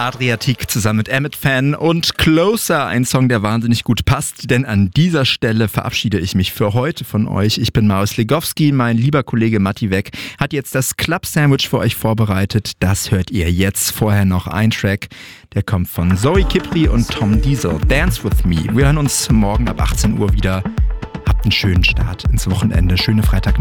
Adriatic zusammen mit Emmett Fan und Closer, ein Song, der wahnsinnig gut passt, denn an dieser Stelle verabschiede ich mich für heute von euch. Ich bin Marius Legowski, mein lieber Kollege Matti Weck hat jetzt das Club Sandwich für euch vorbereitet. Das hört ihr jetzt. Vorher noch ein Track, der kommt von Zoe Kipri und Tom Diesel, Dance With Me. Wir hören uns morgen ab 18 Uhr wieder. Habt einen schönen Start ins Wochenende, schöne Freitagnacht.